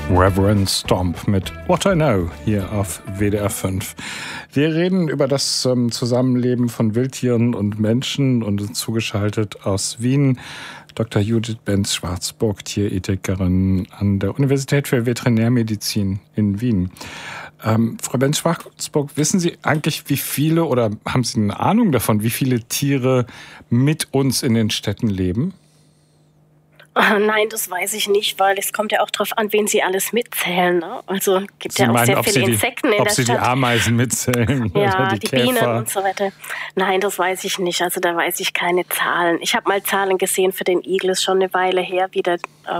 Reverend Stomp mit What I Know hier auf WDR 5. Wir reden über das Zusammenleben von Wildtieren und Menschen und zugeschaltet aus Wien Dr. Judith Benz-Schwarzburg, Tierethikerin an der Universität für Veterinärmedizin in Wien. Frau Benz-Schwarzburg, wissen Sie eigentlich, wie viele oder haben Sie eine Ahnung davon, wie viele Tiere mit uns in den Städten leben? Nein, das weiß ich nicht, weil es kommt ja auch darauf an, wen Sie alles mitzählen. Ne? Also gibt Sie ja auch meinen, sehr viele Insekten in der Ob Sie Stadt. die Ameisen mitzählen Ja, oder die die Käfer. Bienen und so weiter. Nein, das weiß ich nicht. Also da weiß ich keine Zahlen. Ich habe mal Zahlen gesehen für den Igel, ist schon eine Weile her wieder.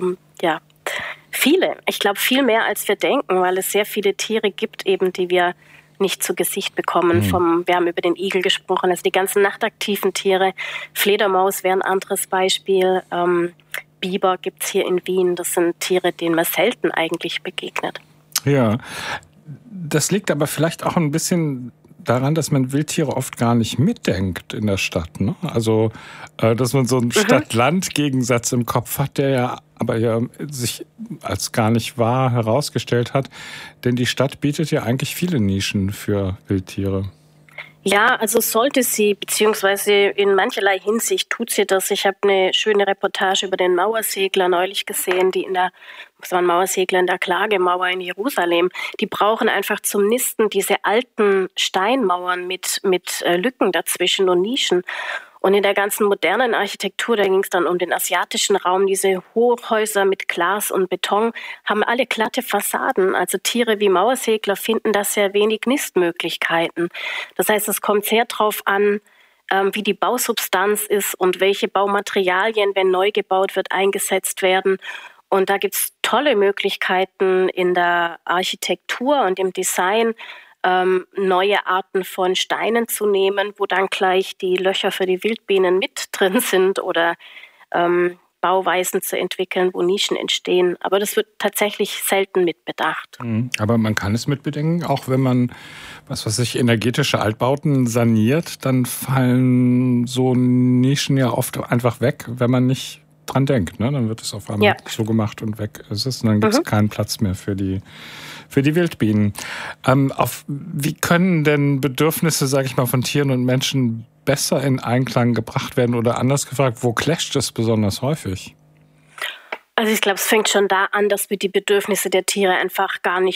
Viele. Ich glaube viel mehr, als wir denken, weil es sehr viele Tiere gibt, eben, die wir nicht zu Gesicht bekommen. Wir haben über den Igel gesprochen, also die ganzen nachtaktiven Tiere. Fledermaus wäre ein anderes Beispiel. Biber gibt es hier in Wien. Das sind Tiere, denen man selten eigentlich begegnet. Ja, das liegt aber vielleicht auch ein bisschen daran, dass man Wildtiere oft gar nicht mitdenkt in der Stadt. Ne? Also, dass man so einen Stadt-Land-Gegensatz im Kopf hat, der ja aber ja sich als gar nicht wahr herausgestellt hat. Denn die Stadt bietet ja eigentlich viele Nischen für Wildtiere. Ja, also sollte sie, beziehungsweise in mancherlei Hinsicht tut sie das. Ich habe eine schöne Reportage über den Mauersegler neulich gesehen, das war ein Mauersegler in der Klagemauer in Jerusalem. Die brauchen einfach zum Nisten diese alten Steinmauern mit Lücken dazwischen und Nischen. Und in der ganzen modernen Architektur, da ging es dann um den asiatischen Raum, diese Hochhäuser mit Glas und Beton, haben alle glatte Fassaden. Also Tiere wie Mauersegler finden da sehr wenig Nistmöglichkeiten. Das heißt, es kommt sehr drauf an, wie die Bausubstanz ist und welche Baumaterialien, wenn neu gebaut wird, eingesetzt werden. Und da gibt es tolle Möglichkeiten in der Architektur und im Design, neue Arten von Steinen zu nehmen, wo dann gleich die Löcher für die Wildbienen mit drin sind oder Bauweisen zu entwickeln, wo Nischen entstehen. Aber das wird tatsächlich selten mitbedacht. Aber man kann es mitbedenken, auch wenn man, energetische Altbauten saniert, dann fallen so Nischen ja oft einfach weg, wenn man nicht dran denkt. Ne? Dann wird es auf einmal so gemacht und weg ist es. Und dann gibt es keinen Platz mehr für die Wildbienen. Wie können denn Bedürfnisse, sage ich mal, von Tieren und Menschen besser in Einklang gebracht werden? Oder anders gefragt, wo clasht es besonders häufig? Also ich glaube, es fängt schon da an, dass wir die Bedürfnisse der Tiere einfach gar nicht